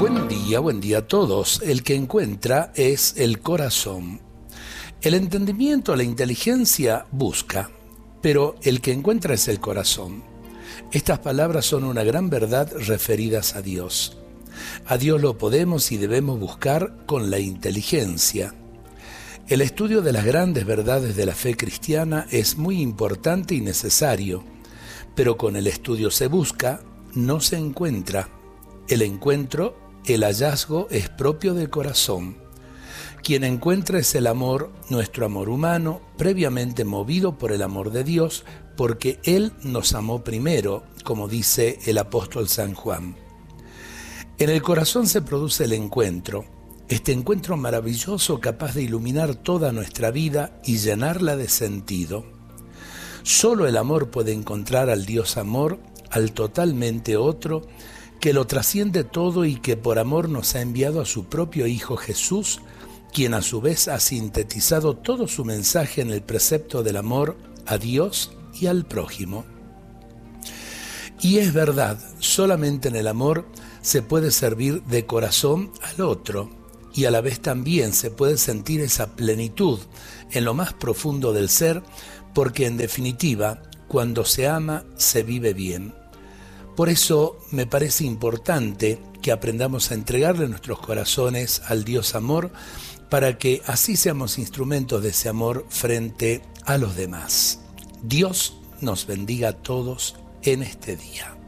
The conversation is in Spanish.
Buen día a todos. El que encuentra es el corazón. El entendimiento, la inteligencia busca, pero el que encuentra es el corazón. Estas palabras son una gran verdad referidas a Dios. A Dios lo podemos y debemos buscar con la inteligencia. El estudio de las grandes verdades de la fe cristiana es muy importante y necesario, pero con el estudio se busca, no se encuentra. El encuentro, el hallazgo es propio del corazón. Quien encuentra es el amor, nuestro amor humano, previamente movido por el amor de Dios, porque Él nos amó primero, como dice el apóstol San Juan. En el corazón se produce el encuentro, este encuentro maravilloso capaz de iluminar toda nuestra vida y llenarla de sentido. Solo el amor puede encontrar al Dios amor, al totalmente otro, que lo trasciende todo y que por amor nos ha enviado a su propio Hijo Jesús, quien a su vez ha sintetizado todo su mensaje en el precepto del amor a Dios y al prójimo. Y es verdad, solamente en el amor se puede servir de corazón al otro y a la vez también se puede sentir esa plenitud en lo más profundo del ser, porque en definitiva, cuando se ama, se vive bien. Por eso me parece importante que aprendamos a entregarle nuestros corazones al Dios amor, para que así seamos instrumentos de ese amor frente a los demás. Dios nos bendiga a todos en este día.